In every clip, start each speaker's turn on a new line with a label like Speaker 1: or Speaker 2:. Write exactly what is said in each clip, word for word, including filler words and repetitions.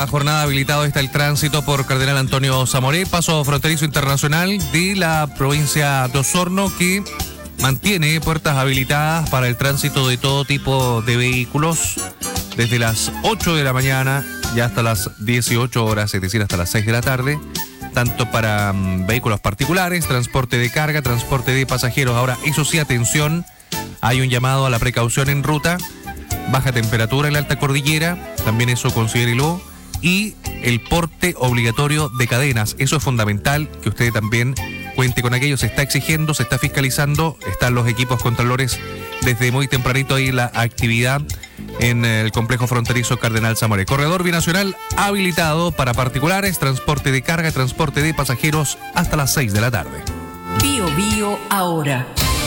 Speaker 1: La jornada habilitado está el tránsito por Cardenal Antonio Zamoré, paso fronterizo internacional de la provincia de Osorno, que mantiene puertas habilitadas para el tránsito de todo tipo de vehículos desde las ocho de la mañana y hasta las dieciocho horas, es decir, hasta las seis de la tarde, tanto para um, vehículos particulares, transporte de carga, transporte de pasajeros. Ahora, eso sí, atención, hay un llamado a la precaución en ruta, baja temperatura en la alta cordillera, también eso considérelo, y el porte obligatorio de cadenas. Eso es fundamental, que usted también cuente con aquello. Se está exigiendo, se está fiscalizando, están los equipos contralores desde muy tempranito ahí la actividad en el complejo fronterizo Cardenal Zamoré. Corredor binacional habilitado para particulares, transporte de carga, transporte de pasajeros hasta las seis de la tarde.
Speaker 2: Bio Bio ahora.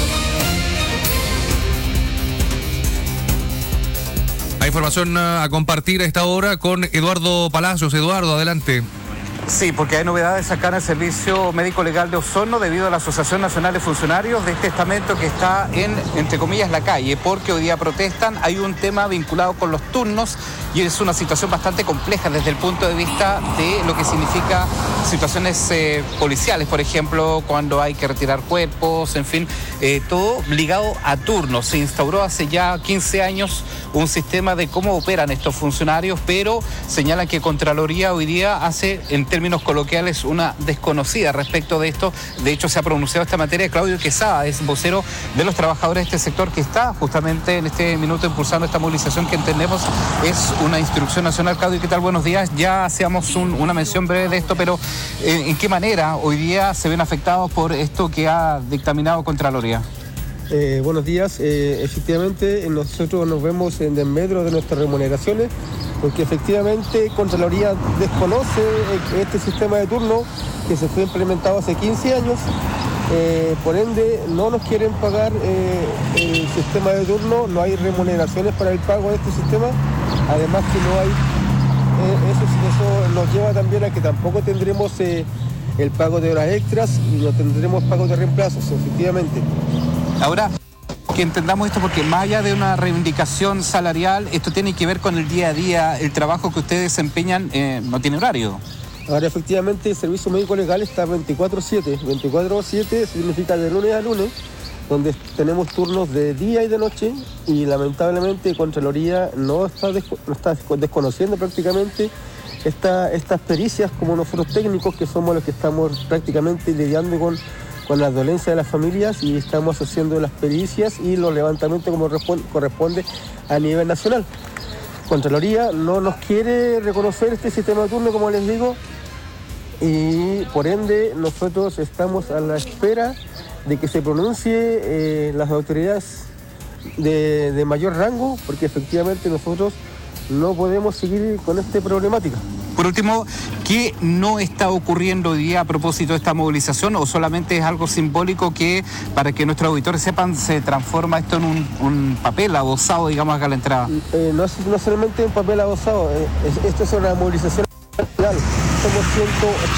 Speaker 1: Hay información a compartir a esta hora con Eduardo Palacios. Eduardo, adelante.
Speaker 3: Sí, porque hay novedades acá en el Servicio Médico Legal de Osorno debido a la Asociación Nacional de Funcionarios de este estamento que está en, entre comillas, la calle, porque hoy día protestan. Hay un tema vinculado con los turnos y es una situación bastante compleja desde el punto de vista de lo que significa situaciones eh, policiales, por ejemplo, cuando hay que retirar cuerpos, en fin, eh, todo ligado a turnos. Se instauró hace ya quince años un sistema de cómo operan estos funcionarios, pero señalan que Contraloría hoy día hace, en términos coloquiales, una desconocida respecto de esto. De hecho, se ha pronunciado esta materia Claudio Quesada, es vocero de los trabajadores de este sector, que está justamente en este minuto impulsando esta movilización que entendemos es una instrucción nacional. Claudio, ¿qué tal? Buenos días. Ya hacíamos un, una mención breve de esto, pero ¿en, en qué manera hoy día se ven afectados por esto que ha dictaminado Contraloría?
Speaker 4: Eh, buenos días. Eh, efectivamente, nosotros nos vemos en desmedro de nuestras remuneraciones, porque efectivamente Contraloría desconoce este sistema de turno que se fue implementado hace quince años. Eh, por ende, no nos quieren pagar eh, el sistema de turno, no hay remuneraciones para el pago de este sistema, además que no hay, eh, eso, eso nos lleva también a que tampoco tendremos eh, el pago de horas extras y no tendremos pago de reemplazos, efectivamente.
Speaker 3: Ahora, que entendamos esto, porque más allá de una reivindicación salarial, esto tiene que ver con el día a día, el trabajo que ustedes desempeñan eh, no tiene horario.
Speaker 4: Ahora, efectivamente, el Servicio Médico Legal está veinticuatro siete. veinticuatro siete significa de lunes a lunes, donde tenemos turnos de día y de noche, y lamentablemente Contraloría no está, desco- no está desconociendo prácticamente esta, estas pericias, como nosotros técnicos, que somos los que estamos prácticamente lidiando con, con las dolencias de las familias, y estamos haciendo las pericias y los levantamientos como corresponde a nivel nacional. Contraloría no nos quiere reconocer este sistema de turno, como les digo, y por ende nosotros estamos a la espera de que se pronuncie eh, las autoridades de, de mayor rango, porque efectivamente nosotros no podemos seguir con esta problemática.
Speaker 3: Por último, ¿qué no está ocurriendo hoy día a propósito de esta movilización, o solamente es algo simbólico que, para que nuestros auditores sepan, se transforma esto en un, un papel abosado, digamos, acá a la entrada?
Speaker 4: Eh, no, es, no solamente un papel abosado, eh, es, esto es una movilización nacional. Somos ciento